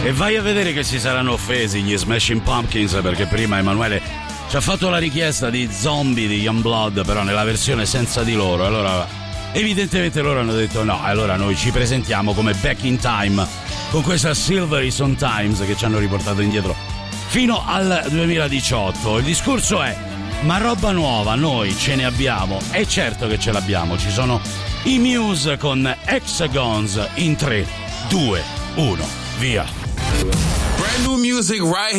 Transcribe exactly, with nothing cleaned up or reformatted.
E vai a vedere che si saranno offesi gli Smashing Pumpkins, perché prima Emanuele ci ha fatto la richiesta di Zombie di Youngblood, però nella versione senza di loro. Allora evidentemente loro hanno detto no, allora noi ci presentiamo come Back in Time con questa Silvery Sometimes che ci hanno riportato indietro fino al duemiladiciotto. Il discorso è: ma roba nuova noi ce ne abbiamo? E certo che ce l'abbiamo. Ci sono i Muse con Hexagons in tre, due, uno, via. Brand new music right